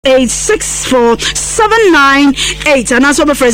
864-798 and also for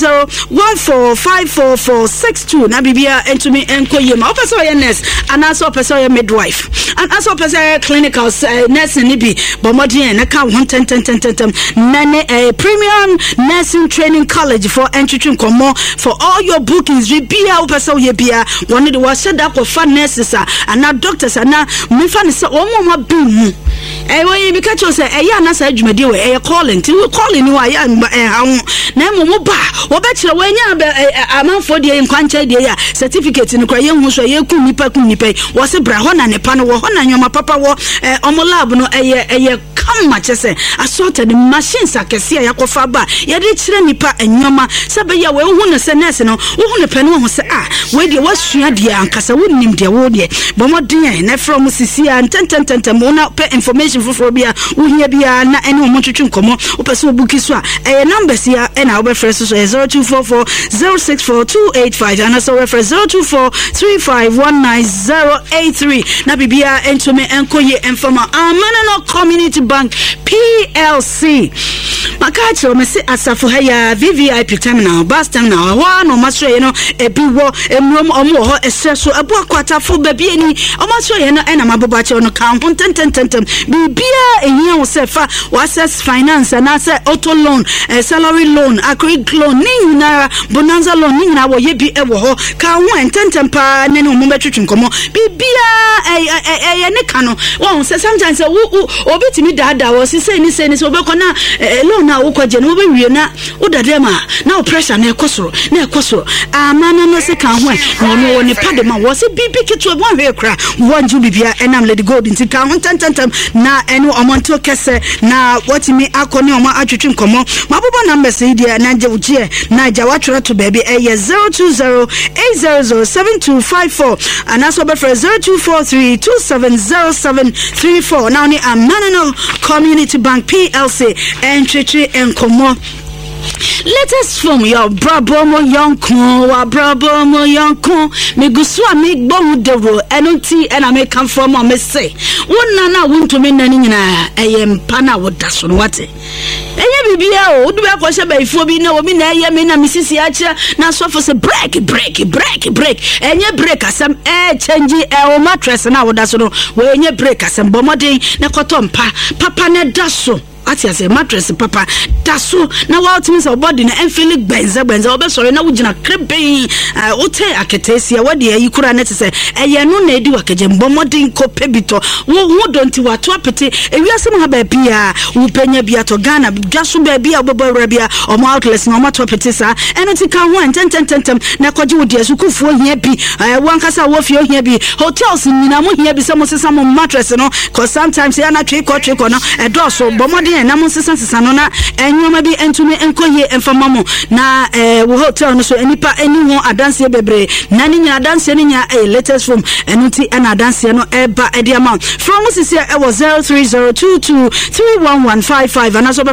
050-1454-462 na bibia entumi enkoye ma opeso ye nurse and also opeso ye midwife and also opeso ye clinical nurse ni bi bomodin na ka 110 nane premium nursing training college for entry komo for all your bookings bibia opeso ye bia one the was said up for nurses and now doctors and now me fan say omo bimu we be catch say na say dwumadi we calling ti we calling you ya na mo ba wo be kire we nya amanfo de nkwanche de ya certificate ni kwa ye hu so ye kun nipa wo se bra ho na nepa no wo ho na nyoma papa wo omo lab no kama chese assorted machines akese ya kofa ba ye de kire nipa nyoma se be ya we hu no se nurse no wo hu ne pe no ho se we de wasua de ankasa wo nim de wo de bomodin na from sisi an tententem mo na pe information for bia wo hia bia na ene omo twetwe nkomo wo pese obuki so numbers ya na wo be fresh so 0244064285 and also reference 0243519083 na bibia entome enkoye informa Amanano Community Bank PLC makachi o mesi asafo ha ya VVIP terminal bus terminal wa no maso ye no ebi wo emrom omo ho esreso abu akwata fo ba bi ani omaso ye no ena maboba che no kan ho tententem bibia ehia wo sefa wa access finance and access auto loan salary loan acrylic loan ni na bonanza loan ni na wo ye bi e wo ho ka ho tententem pa ne no mo betwetwe nkomo bibia ne kano wo se sometimes obetimi dada wo se ni so obekona loan na wo kwaje no be wie na wo dadema na wo pressure na ekosoro amana no se kan ho no wo ne padema wo se bibi keto wo hwe kra wo nju bibia enam lady gold nti kan ho tententem na enu omonto kese na watimi akoni omo atwetwe nkomo mabobo number se dia na je ugie na ja watwere to baby 020800724 and also be for 0243270734 now ni Amanano Community Bank PLC entry enkomo. Latest from your brabomo yonko megusua megbomu dero enunti ena me come from me say wonna na wunto me nani nyina eyempa na wodaso no wate eye bibia o du be akose baifo bi na obi na eye me na misisi acha na sofo se break enye break asem change o mattress na wodaso no we enye break asem bomodin na kotompa papa na daso ati ase mattress papa daso na wa ultimate so body na enfili benza obesore na wugina krebe ote aketesia wade ayikura na tese eye no na edi wakaje mbomodin ko pebito wo donti wato apete ewiase mo ha ba bia wo penya bia to Ghana daso ba bia obobora bia omo outlets na omo to apete sa eno ti ka ho tentem na kwaje wo dia sukufuo hia bi wankasa wo fie hia bi hotels nyina mo hia bi se mo sesa mo mattress no cause sometimes ya na tweko no edoso bomodin na mo sesa no na enwoma bi entumi enkoye enfamamo na wo hotel no so enipa eni ho adanse bebre na ni nya adanse ni nya latest form enuti na adanse no eba edi amount from sisi e was 0302231155 and also be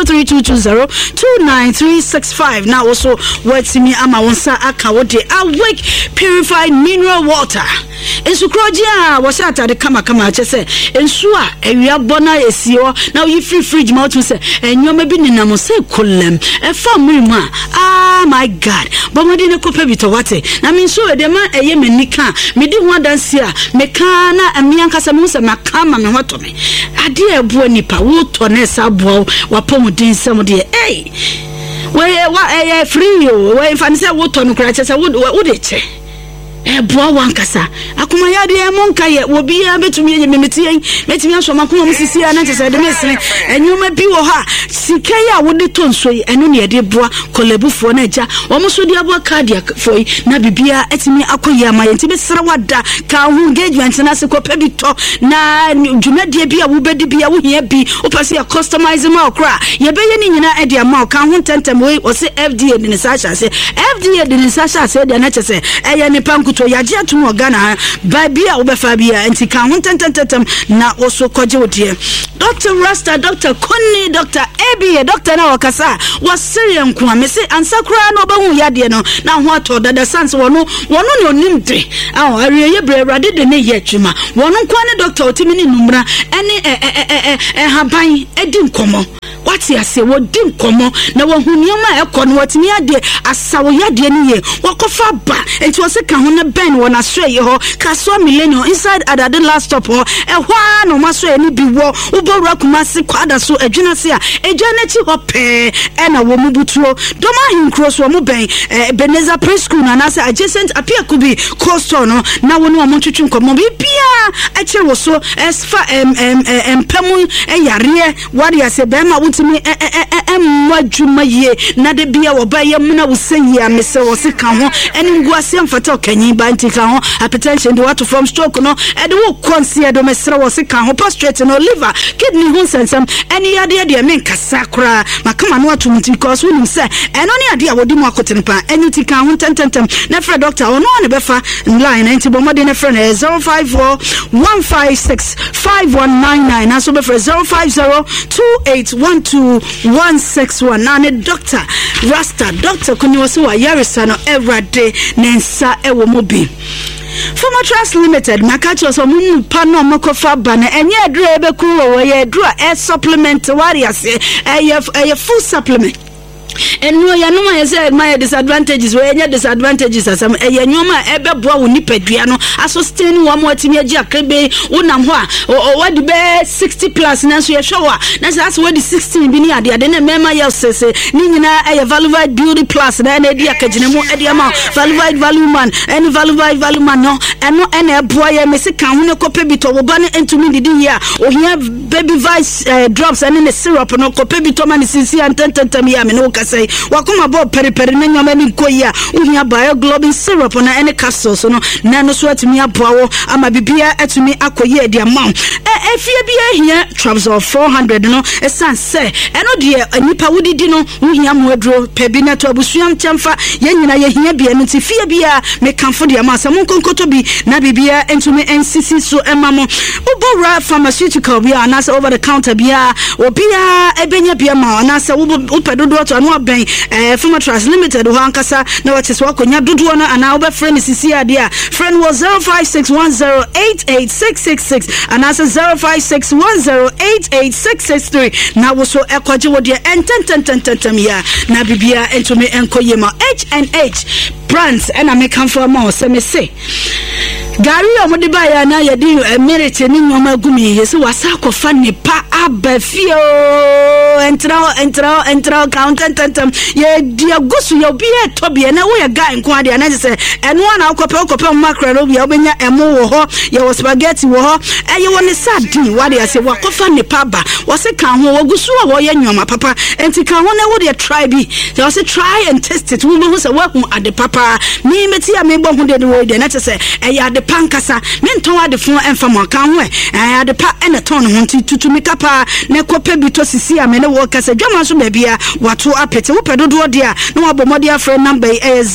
0322029365 now also what's me ama wonsa aka wode awake purified mineral water ensukrogia wose atade kama achese ensu a ewia bona esio na yi fridge ma to say enyoma bi ninam say kolem e fam mu a my god bomodi ne kopa bi to wate na me so de ma eye manika me di ho adanse a me ka na amiankasa me so makama me hoto me ade ebuo nipa wo to na sabuo wapomudin sam de we free yo we fanse wo to no kra chese wo de che boa wankasa akuma yade monka ye obi ya betumi ye metimi asoma kuma musisi na tese de mesene enyuma bi wo ha sika ya wode tonso enu ne de boa kolebufo na agya wo so de aboa cardiac foi na bibia etimi akoyi amaye nti besere wada ka hu engagement na se kopa bi to na dwumadie bi a wo bedi bi a wo hia bi wo pese ya customize ma okra ye beye ni nyina e de ama ka hu tentem we o se FDA de ne sa sha se FDA de ne sa sha se de na tese eye ne panku kuto yaje atum Ghana ba bia obefa bia enti kan ho tententem na oso koje wodie Dr. Rasta, Dr. Kunni, Dr. Ebi, Dr. na wakasa was serious kwa me say ansakra no ba hu yade no na ho ato dada sans wono ne onimde ariye brewrade de ne ye twuma wono kwa ne doctor otimi ni numra ene haban edi nkomo wati ase wodi nkomo na wohunioma ekono watimi ade asawo yade ni ye wakofa ba enti wose ka ho ne ben wona so ye ho kaso millennium inside at the last stop ho ehwa no maso ye ni biwo ubowra kumase kwada so adwuna se a edwane chi ho pe ena wo mubutuo doma hinkro so mo ben Beneza Preschool na nasa adjacent apia kubi coastal no na wono wo twetwe nkomo bibia akire wo so esfa empemu yare wari ase be ma wutimi mwadwuma ye na de bia wo ba ye muna wo sanyi amese wo se ka ho eni nguase mfata okanyi ba ntika ho hypertension de water from stroke no e de wo konsia do mesere wo se ka ho prostate no liver kidney ho sensem eni yade de men kasa kra makama no atumti because we nim say eno ne ade a wodi mu akotene pa eni tika ho tententem na fra doctor ono ne befa line enti bomode ne fra 054 156 5199 na so be fra 050 2812 na ne Dr. Rasta Dr. Kunyoso wa yarisa no everyday nensa ewo mobi Former Trust Limited makacho so mu pa no makofa ba na enye adru ebeku wo ye adru a supplement warriors a full supplement and no ya no ma say my disadvantages we any disadvantages asam ya nyoma ebeboa wo nipadua no asustain wo mo atimi agi akrebe wonam ho a wadi be 60 plus na so ye hwa na say wadi 16 bi ni ade na mema ye sese ni nyina Valuevite Beauty Plus na edi akagine mu edi ama Valuevite Value Man any Valuevite Value Man no eno ena eboa ye mesi kan ho ne kope bi to wo ba ne entumi didi here ohia baby vice drops and ne syrup no kope bi to ma ne sisi antententem ya me no say wakoma bo periperi na nyoma ni koya uhia bioglobin syrup na ene capsules no na no so atumi aboawo ama bibia atumi akoye edi amount efie bia hia traps of 400 no esan se eno de nipa wudidi no uhia moadro pebi na to abusuam chamfa yenyina ye hia bia no tifie bia me kanfo de ama asam nkonkoto bi na bibia entumi nsisi so emamo ubora pharmaceutical bia na over the counter bia obia ebenya bia ma na se upedodo to anu ben Former Trust Limited ho ankasa na wache so akonya dodo na ana oba friend sisi ade a friend was 0561088666 and as 0561088663 na wo so ekoje wo de ententententem ya na bibia entumi enkoye ma H&H brands and I make come for more se me say Gary omodiba ya na yedi merit ni nyoma gumi yesi wasa kofa ne pa abafio entra countententem ye dia gosu ye obi etobie na wo ye guy nko ade na se eno na okope makra no bia obenya emo wo ho ye wo spaghetti wo ho eye wo ne sadi wade ase wakofa ne pa ba wo se kan ho wo gusu wo ye nyoma papa enti kan ho na wo de try bi they say try and test it wo be say wo hu ade papa mi meti ya me bo hu de wo de na se eye ade pankasa menton ade fun emfa mo kan ho ade pa ene ton ho tutumi kapa na kope bi to sisi a me ne wo kasa dwama so bia wato apete wo pedodo de a na wabomode afre number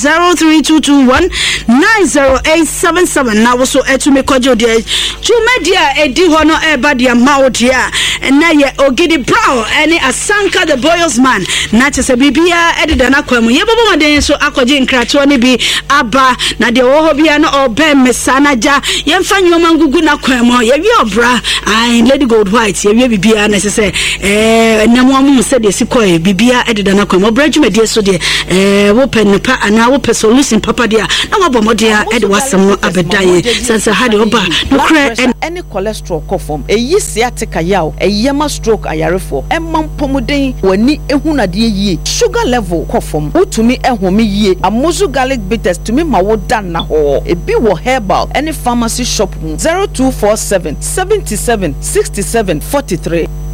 032219087 na wo so etumi kojo de tumedia edi ho no eba de ma de a na ye Ogidi Brown ene Asanka the Boyos man na chese bibia edida na kwamu ye bobomode so akoje nkrato ne bi aba na de wo ho bia na obe mesana ja ye mfa nyoma ngugu na kwamu ye wi obra ai Lady Gold White ye wi bibia na se namu se de sikoe bibia edida na kwamu obrajuma de so de wo penpa ana wo solution papa de na wabomode a ede wasam abedaye sense ha de oba no kra any cholesterol kofom eyi sciatica yaw eyema stroke ayarefo emampomuden wani ehunade yie sugar level kofom utumi ehome yie amozu garlic bitters tumi mawoda na ho ebi wo herbal any pharmacy shop 0247 77 67 43